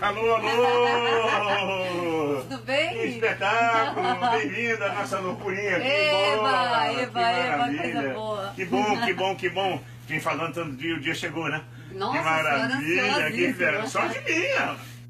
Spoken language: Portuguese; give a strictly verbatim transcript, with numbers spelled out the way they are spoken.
Alô, alô! Tudo bem? Que espetáculo! Bem-vinda à nossa loucurinha aqui. Eba, Boa, eba, que eba, maravilha. coisa boa. Que bom, que bom, que bom. Quem falando tanto dia, o dia chegou, né? Nossa que maravilha, senhora, que ansiosíssima. sorte minha!